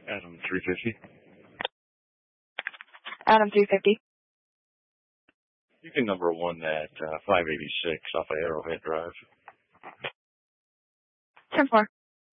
Adam 350. Adam 350. You can number one at 586 off of Arrowhead Drive. 10-4.